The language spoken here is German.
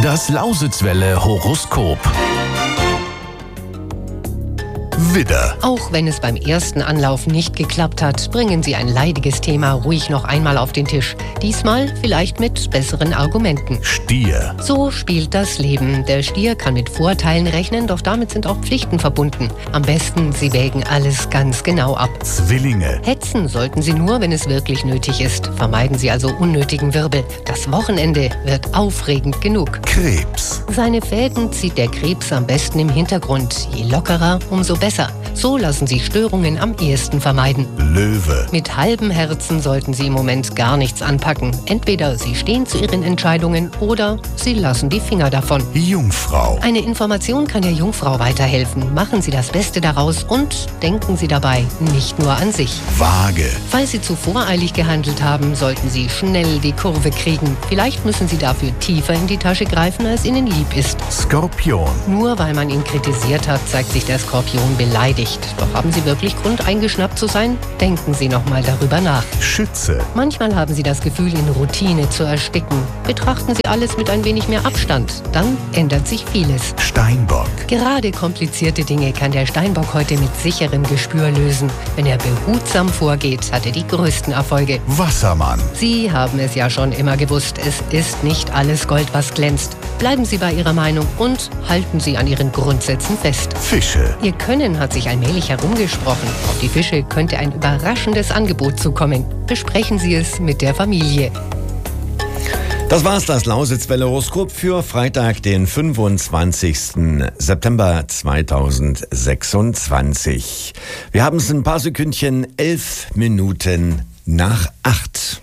Das Lausitzwelle Horoskop. Widder. Auch wenn es beim ersten Anlauf nicht geklappt hat, bringen Sie ein leidiges Thema ruhig noch einmal auf den Tisch. Diesmal vielleicht mit besseren Argumenten. Stier. So spielt das Leben. Der Stier kann mit Vorteilen rechnen, doch damit sind auch Pflichten verbunden. Am besten, Sie wägen alles ganz genau ab. Zwillinge. Hetzen sollten Sie nur, wenn es wirklich nötig ist. Vermeiden Sie also unnötigen Wirbel. Das Wochenende wird aufregend genug. Krebs. Seine Fäden zieht der Krebs am besten im Hintergrund. Je lockerer, umso besser. So lassen Sie Störungen am ehesten vermeiden. Löwe. Mit halbem Herzen sollten Sie im Moment gar nichts anpacken. Entweder Sie stehen zu Ihren Entscheidungen oder Sie lassen die Finger davon. Jungfrau. Eine Information kann der Jungfrau weiterhelfen. Machen Sie das Beste daraus und denken Sie dabei nicht nur an sich. Waage. Falls Sie zu voreilig gehandelt haben, sollten Sie schnell die Kurve kriegen. Vielleicht müssen Sie dafür tiefer in die Tasche greifen, als Ihnen lieb ist. Skorpion. Nur weil man ihn kritisiert hat, zeigt sich der Skorpion beleidigt. Doch haben Sie wirklich Grund, eingeschnappt zu sein? Denken Sie noch mal darüber nach. Schütze. Manchmal haben Sie das Gefühl, in Routine zu ersticken. Betrachten Sie alles mit ein wenig mehr Abstand. Dann ändert sich vieles. Steinbock. Gerade komplizierte Dinge kann der Steinbock heute mit sicherem Gespür lösen. Wenn er behutsam vorgeht, hat er die größten Erfolge. Wassermann. Sie haben es ja schon immer gewusst, es ist nicht alles Gold, was glänzt. Bleiben Sie bei Ihrer Meinung und halten Sie an Ihren Grundsätzen fest. Fische. Ihr Können hat sich allmählich herumgesprochen. Auf die Fische könnte ein überraschendes Angebot zukommen. Besprechen Sie es mit der Familie. Das war's, das Lausitzwelle-Horoskop für Freitag, den 25. September 2026. Wir haben es ein paar Sekündchen, 11 Minuten nach 8.